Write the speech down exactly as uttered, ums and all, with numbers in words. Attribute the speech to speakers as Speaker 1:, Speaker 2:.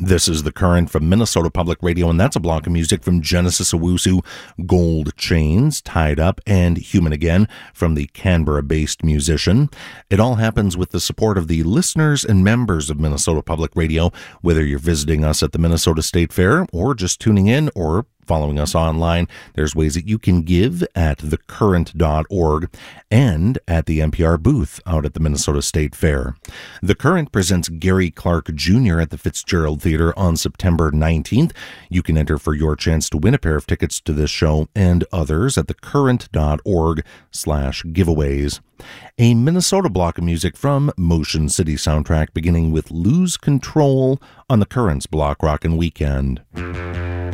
Speaker 1: This is The Current from Minnesota Public Radio, and that's a block of music from Genesis Owusu, Gold Chains, Tied Up, and Human Again from the Canberra-based musician. It all happens with the support of the listeners and members of Minnesota Public Radio, whether you're visiting us at the Minnesota State Fair or just tuning in or following us online. There's ways that you can give at the current dot org and at the N P R booth out at the Minnesota State Fair. The Current presents Gary Clark Junior at the Fitzgerald Theater on September nineteenth. You can enter for your chance to win a pair of tickets to this show and others at the current dot org slash giveaways. A Minnesota block of music from Motion City Soundtrack, beginning with Lose Control on the Current's Block Rockin' Weekend.